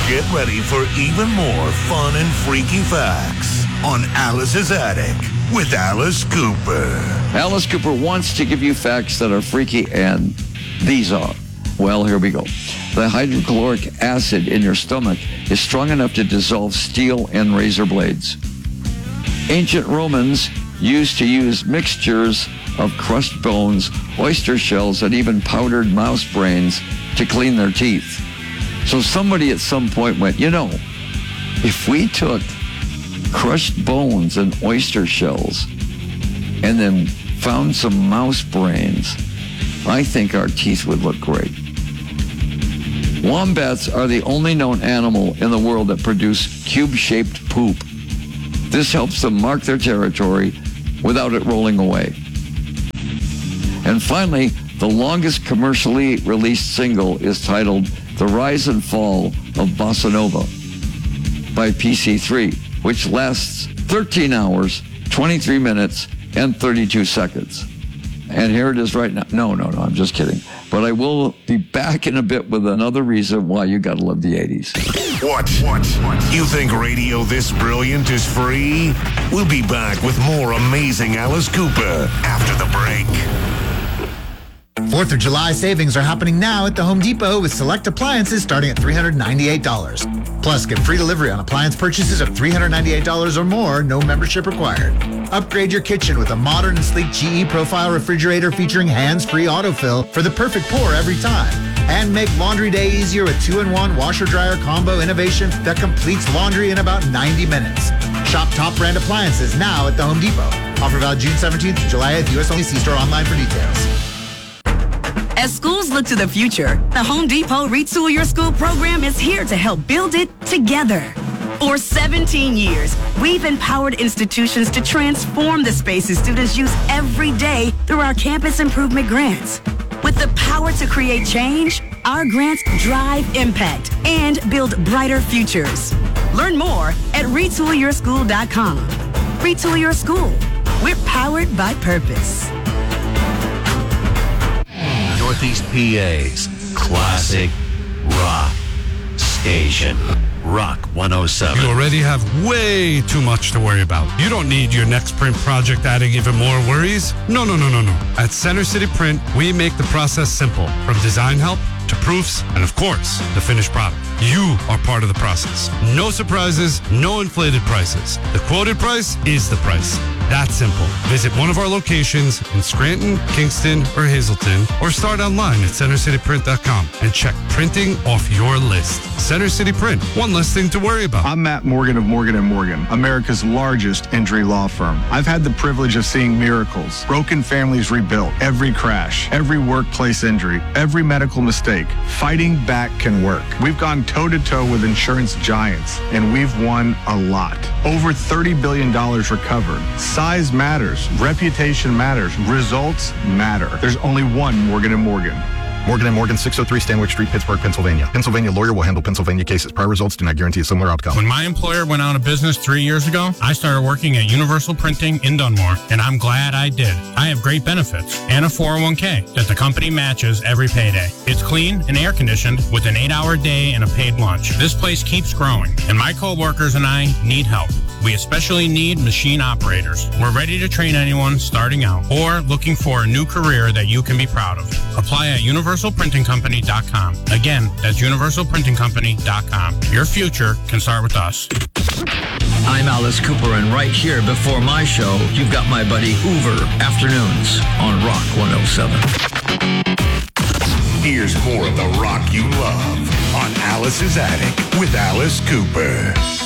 Get ready for even more fun and freaky facts on Alice's Attic with Alice Cooper. Alice Cooper wants to give you facts that are freaky, and these are. Well, here we go. The hydrochloric acid in your stomach is strong enough to dissolve steel and razor blades. Ancient Romans used to use mixtures of crushed bones, oyster shells, and even powdered mouse brains to clean their teeth. So somebody at some point went, if we took crushed bones and oyster shells and then found some mouse brains, I think our teeth would look great. Wombats are the only known animal in the world that produce cube-shaped poop. This helps them mark their territory without it rolling away. And finally, the longest commercially released single is titled The Rise and Fall of Bossa Nova by PC3, which lasts 13 hours, 23 minutes, and 32 seconds. And here it is right now. No, I'm just kidding. But I will be back in a bit with another reason why you gotta love the 80s. What? You think radio this brilliant is free? We'll be back with more amazing Alice Cooper after the break. 4th of July savings are happening now at the Home Depot with select appliances starting at $398. Plus, get free delivery on appliance purchases of $398 or more, no membership required. Upgrade your kitchen with a modern and sleek GE Profile refrigerator featuring hands-free autofill for the perfect pour every time. And make laundry day easier with 2-in-1 washer-dryer combo innovation that completes laundry in about 90 minutes. Shop top brand appliances now at the Home Depot. Offer valid June 17th to July 8th. U.S. only. See store online for details. As schools look to the future, the Home Depot Retool Your School program is here to help build it together. For 17 years, we've empowered institutions to transform the spaces students use every day through our campus improvement grants. With the power to create change, our grants drive impact and build brighter futures. Learn more at retoolyourschool.com. Retool Your School. We're powered by purpose. Northeast PA's classic rock station. Rock 107. You already have way too much to worry about. You don't need your next print project adding even more worries. No. At Center City Print, we make the process simple. From design help to proofs and, of course, the finished product. You are part of the process. No surprises, no inflated prices. The quoted price is the price. That's simple. Visit one of our locations in Scranton, Kingston, or Hazleton, or start online at centercityprint.com and check printing off your list. Center City Print, one less thing to worry about. I'm Matt Morgan of Morgan & Morgan, America's largest injury law firm. I've had the privilege of seeing miracles, broken families rebuilt, every crash, every workplace injury, every medical mistake. Fighting back can work. We've gone toe-to-toe with insurance giants, and we've won a lot. Over $30 billion recovered. Size matters. Reputation matters. Results matter. There's only one Morgan & Morgan. Morgan & Morgan, 603 Stanwyck Street, Pittsburgh, Pennsylvania. Pennsylvania lawyer will handle Pennsylvania cases. Prior results do not guarantee a similar outcome. When my employer went out of business 3 years ago, I started working at Universal Printing in Dunmore, and I'm glad I did. I have great benefits and a 401k that the company matches every payday. It's clean and air-conditioned with an 8-hour day and a paid lunch. This place keeps growing, and my coworkers and I need help. We especially need machine operators. We're ready to train anyone starting out or looking for a new career that you can be proud of. Apply at universalprintingcompany.com. Again, that's universalprintingcompany.com. Your future can start with us. I'm Alice Cooper, and right here before my show, you've got my buddy Hoover, Afternoons on Rock 107. Here's more of the rock you love on Alice's Attic with Alice Cooper.